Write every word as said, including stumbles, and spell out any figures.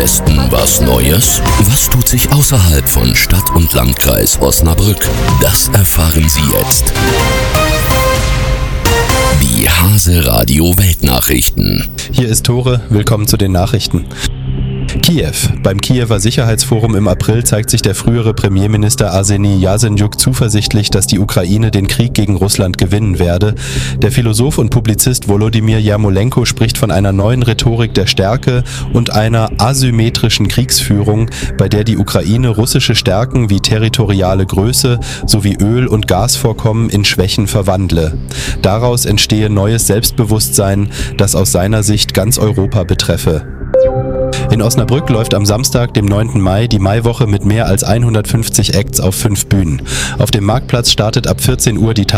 Westen was Neues? Was tut sich außerhalb von Stadt und Landkreis Osnabrück? Das erfahren Sie jetzt. Die Hase Radio Weltnachrichten. Hier ist Tore, willkommen zu den Nachrichten. Kiew. Beim Kiewer Sicherheitsforum im April zeigt sich der frühere Premierminister Arseniy Jazenjuk zuversichtlich, dass die Ukraine den Krieg gegen Russland gewinnen werde. Der Philosoph und Publizist Volodymyr Jarmolenko spricht von einer neuen Rhetorik der Stärke und einer asymmetrischen Kriegsführung, bei der die Ukraine russische Stärken wie territoriale Größe sowie Öl- und Gasvorkommen in Schwächen verwandle. Daraus entstehe neues Selbstbewusstsein, das aus seiner Sicht ganz Europa betreffe. In Osnabrück läuft am Samstag, dem neunten Mai, die Maiwoche mit mehr als hundertfünfzig Acts auf fünf Bühnen. Auf dem Marktplatz startet ab vierzehn Uhr die